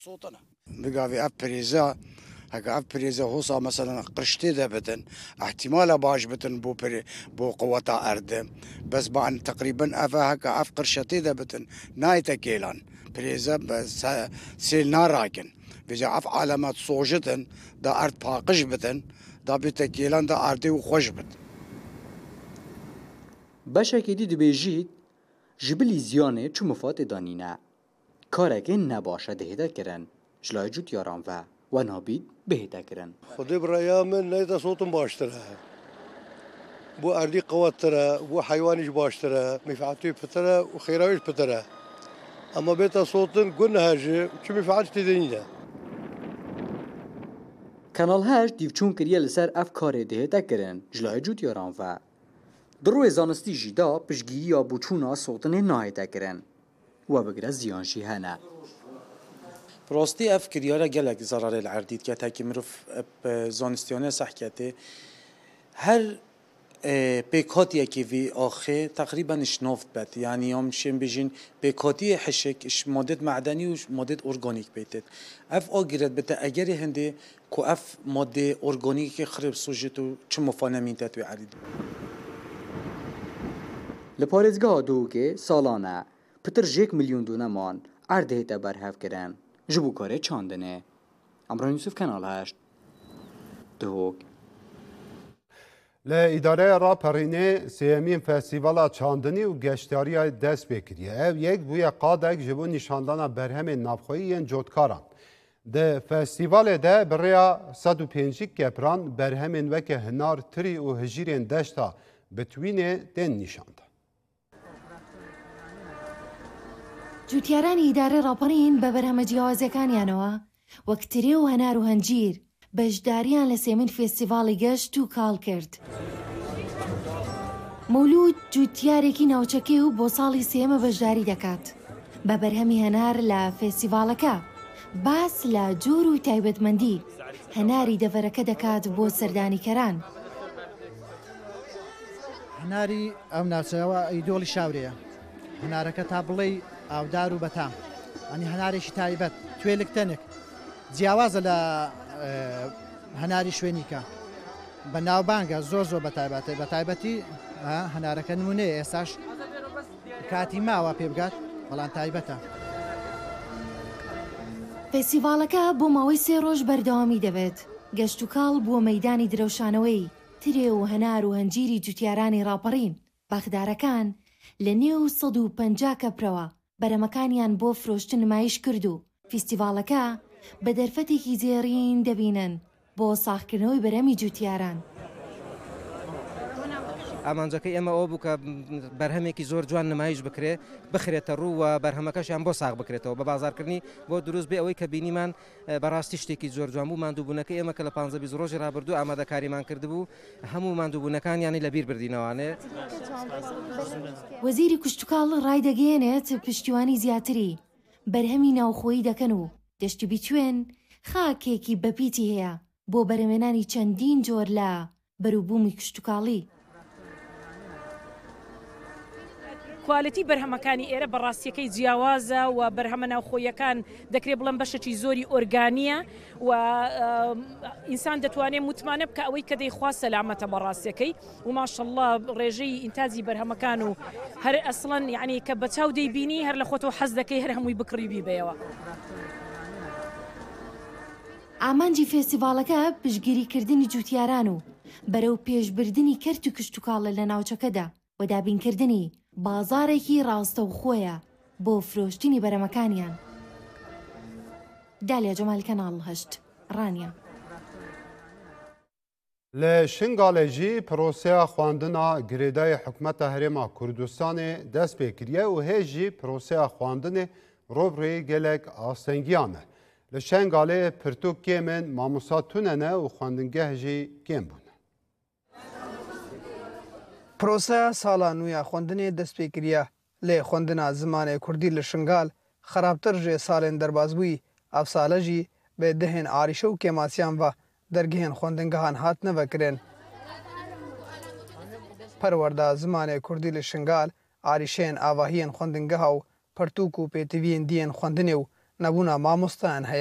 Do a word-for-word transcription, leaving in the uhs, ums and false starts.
صوتنا بقى في بريزا هكا اف بريزا هوصا مثلا قرشتي دابتن احتمال باش بتن بو بري بو قوتا ارد بس بعد تقريبا افا هكا اف قرشتي دابتن نايتا كيلان بريزا بس سيل ناراكن بيجا اف علامات صوجتن دا ارد باقش بتن دا بيتا كيلان دا اردي وخوش بت باشا كيدي دبيجيت جبلي زيانه چو مفات دانينا كاركي نباشا دهدا كرن جلای جوت ياران و و نابید بهدا كرن خدي برايا من نيتا صوتم باشترا بو اردي قواترا بو حيوانيش باشترا مفعتي بترا وخيراويش بترا اما بيتا صوتن قلنا هاجي شو مفعتش تدينينا كانال هاش ديفچون كريا لسر اف كاري دهدا كرن جلای جوت ياران و دروي زانستي جدا پشگیری یا بوچونا صوتن ناهدا كرن و بگره زیانشی هنه راستی اف کریارا گلک ضرر العردید که تاکی مروف زانستیانه صحکته هر پیکاتیه که وی آخه تقریبا اشنافت بد یعنی هم شیم بجین پیکاتی حشک اش مادت معدنی و مادت ارگانیک بیتد اف آگیرد بده اگر هنده که اف ماده ارگانیک خرب سوجتو چه مفانمین تتوی عرید لپارزگاه دوگه سالانه پتر جیک میلیون دونه مان عرده تا برهف کرن جبو کاره چاندنه امران یوسف کانال هشت دوگ لإداره را پرینه سیمین فستیوالا چاندنی و گشتاری دست بکریه او یک بوی قادک جبو نشاندانا برهم نافخویی جوتکاران ده فستیوال ده بریا صد و پنجی کپران برهم وک هنار تری و هجیرین دشتا بتوینه دن نشانده جوتیارانی ئیدارە ڕاپەڕین بە بەرهەمە جیاوازەکانیانەوە وەک ترێ و هەنار و هەنجیر بەشداریان لە سێمین فێستیڤاڵی گەشت و کاڵ کرد. مەولود جوتیارێکی ناوچەکەی و بۆ ساڵی سێمە بەشداری دەکات. بە بەرهەمی هەنار لە فێستیڤاڵەکە باس لە جۆر و تایبەتمەندی هەناری دەڤەرەکە دەکات بۆ سەردانیکەران. هەناری ئەم ناوچەوە ئیدۆڵی شاورەیە. هەنارەکە تا بڵێ ئاودار و بەتام ئەنی هەنارێکی تایبەت توێلک تەنێک جیاوازە لە هەناری شوێنیکە بە ناوبانگە زۆر زۆر بەتایبەتی بە تایبەتی هەنارەکە نمونەیە ئێستاش کاتی ماوە پێ بگات بەڵام تایبەتە. فێستیڤاڵەکە بۆ ماوەی سێ ڕۆژ بەردەوامی دەبێت. گەشت و کاڵ بووە مەیدانی درەوشانەوەی ترێ و هەنار و هەنجیری جوتیارانی ڕاپەڕین. باخدارەکان لە نێو سەد و پەنجا کەپرەوە بەرەمەکانیان بۆ فرۆشتن نمایش کرد و فیستیڤاڵەکە بە دەرفەتێکی زێڕین دەبینن بۆ ساختکردنەوەی بەرەمی جوتیاران. ئامانجەکەی ئێمە ئەو بوو کە بەرهەمێکی زۆر جوان نمایش بکرێ بخرێتە ڕوو و بەرهەمەکەشیان بۆ ساغ بکرێتەوە بە بازارکردنی بۆ دروست بێ ئەوەی کە بینیمان بەڕاستی شتێکی زۆر جوان بوو. ماندووبوونەکەی ئێمە کە لە پانزە بیست ڕۆژی ڕابردوو ئامادەکاریمان کردبوو هەموو ماندووبوونەکانیانی لەبیر بردینەوانێ. وەزیری کوشتتوکاڵ ڕای دەگەێنێت پشتیوانی زیاتری بەرهەمی ناوخۆیی دەکەن و دەشتی بیچوێن خاکێکی بەپیتی هەیە بۆ بەرهەمێنانی چەندین جۆر لە بەرووبوومی کوشتتوکاڵی. کوالیتی بەرهەمەکانی ئێرە بەڕاستیەکەی جیاوازە و بەرهەمە ناوخۆیەکان دەکرێت بڵم بەشێکی زۆری ئۆرگانیە و ئینسان دەتوانێت متمانە بکە ئەوەی کە دەیخوا سەلامەتە بەڕاستیەکەی و ماشەڵڵا ڕێژەی ئینتاجی بەرهەمەکان و هەر ئەسڵەن یعنی کە بە چاو دەیبینی هەر لە خۆتەوە حەز دەکەی هەر هەمووی بکڕیبی بێەوە. ئامانجی فێستیڤاڵەکە پشتگیریکردنی جوتیاران و بەرەو پێشبردننی کەرت و کشتتوکاڵە لە ناوچەکەدا و دابینکردنی بازارێکی ڕاستەوخۆیە بۆ فرۆشتنی بەرەمەکانیان. دالیا جەمال کەناڵ هەشت ڕانیا. لە شنگالێژی پرۆسەیە خواندنا گرێدای حکومەتە هەرێما کوردستانê dest pê kiriye û hêj jî pîroseya xwandinê robrê gelek astengiyane. Li Şengalê pirtûk kêmên mamosta tune ne û xwendingeh jî kêm bûn. پرۆسەیە ساڵا نوێیە خوێندنێ دەست پێ کریە لێ خوێندنا زمانێ کوردی لە شنگال خراپتر ژێ ساڵێن دەربازبووی ئەفسالەژی بێ دەهێن ئاریشە و کێماسیان بە دەرگهێن خوێندنگەهان هات نەڤەکرێن. پەروەردا زمانێ کوردی لە شنگال ئاریشێن ئاواهیان خوێندنگەها و پەرتووک و پێتویین دیێن خوێندنێ و نبونا مامۆستایان هەیە